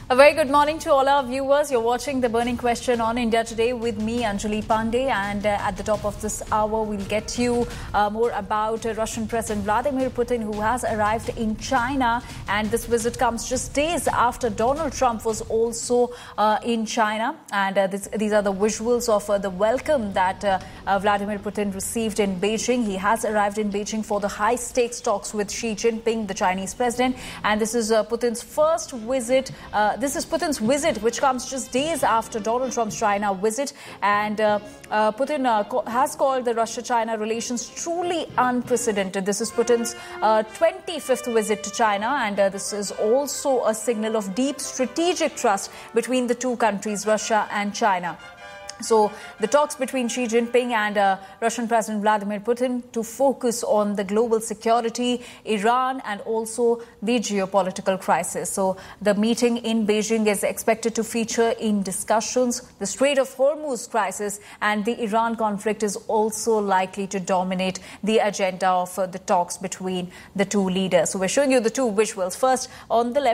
A very good morning to all our viewers. You're watching The Burning Question on India Today with me, Anjali Pandey. And at the top of this hour, we'll get you more about Russian President Vladimir Putin, who has arrived in China. And this visit comes just days after Donald Trump was also in China. And these are the visuals of the welcome that Vladimir Putin received in Beijing. He has arrived in Beijing for the high-stakes talks with Xi Jinping, the Chinese president. And this is Putin's first visit. This is Putin's visit, which comes just days after Donald Trump's China visit. And Putin has called the Russia-China relations truly unprecedented. This is Putin's 25th visit to China, and this is also a signal of deep strategic trust between the two countries, Russia and China. So the talks between Xi Jinping and Russian President Vladimir Putin to focus on the global security, Iran, and also the geopolitical crisis. So the meeting in Beijing is expected to feature in discussions. The Strait of Hormuz crisis and the Iran conflict is also likely to dominate the agenda of the talks between the two leaders. So we're showing you the two visuals. First, on the left,